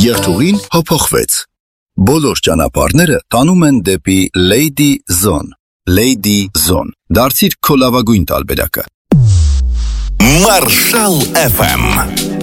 Երթուղին հափոխվեց։ Բոլոր ճանապարհները տանում են դեպի Lady Zone։ Lady Zone։ Դարձիր քո լավագույն տարբերակը։ Marshall FM